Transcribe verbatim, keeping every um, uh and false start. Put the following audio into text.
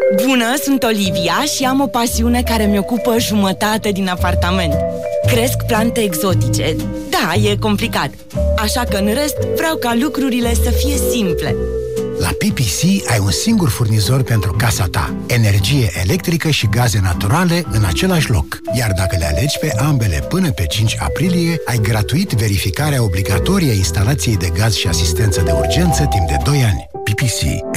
Bună, sunt Olivia și am o pasiune care mi-ocupă jumătate din apartament. Cresc plante exotice. Da, e complicat. Așa că în rest vreau ca lucrurile să fie simple. La P P C ai un singur furnizor pentru casa ta. Energie electrică și gaze naturale în același loc. Iar dacă le alegi pe ambele până pe cinci aprilie, ai gratuit verificarea obligatorie a instalației de gaz și asistență de urgență timp de doi ani. P P C.